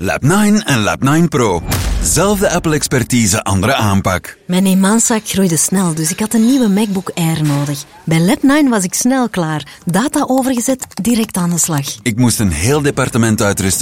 Lab 9 en Lab 9 Pro. Zelfde Apple-expertise, andere aanpak. Mijn eenmanszaak groeide snel, dus ik had een nieuwe MacBook Air nodig. Bij Lab 9 was ik snel klaar. Data overgezet, direct aan de slag. Ik moest een heel departement uitrusten